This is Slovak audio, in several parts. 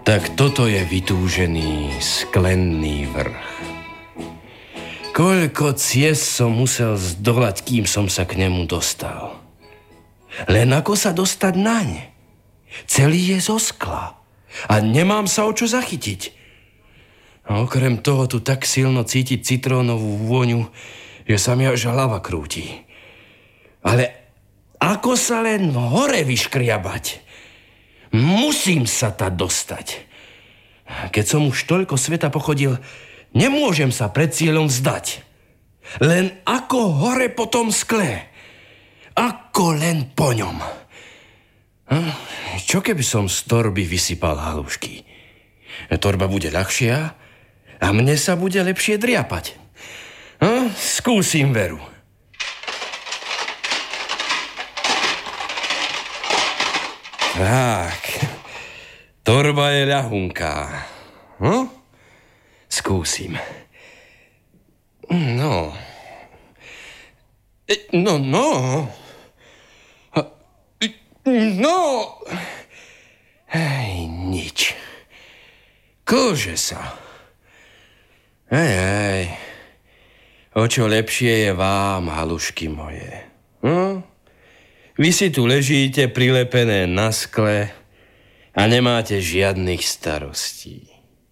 Tak toto je vytúžený sklenný vrch. Koľko ciest som musel zdolať, kým som sa k nemu dostal. Len ako sa dostať naň? Celý je zo skla a nemám sa o čo zachytiť. A okrem toho tu tak silno cítiť citrónovú vôňu, že sa mi až hlava krúti. Ale ako sa len hore vyškriabať? Musím sa ta dostať. Keď som už toľko sveta pochodil, nemôžem sa pred cieľom vzdať. Len ako hore po tom skle. Ako len po ňom. Čo keby som z torby vysypal halušky? Torba bude ľahšia a mne sa bude lepšie driapať. Skúsim veru. Tak, torba je ľahunká. Skúsim. No. Nič. Kože sa. O čo lepšie je vám, halušky moje. Vy si tu ležíte prilepené na skle a nemáte žiadnych starostí.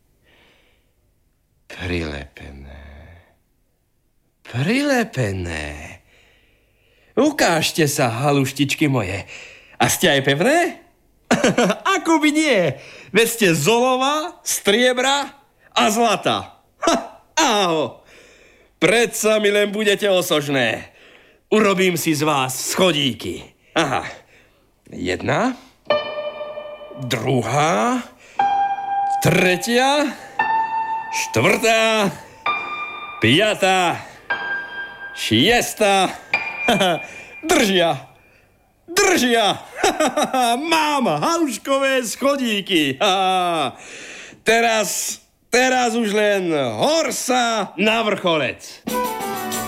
Prilepené. Ukážte sa, haluštičky moje. A ste aj pevné? Ako by nie. Veď ste z olova, striebra a zlata. Áho. Predsa mi len budete osožné. Urobím si z vás schodíky. Aha. 1, 2, 3, 4, 5, 6. Držia. Mám haluškové schodíky. Teraz už len hor sa na vrcholec.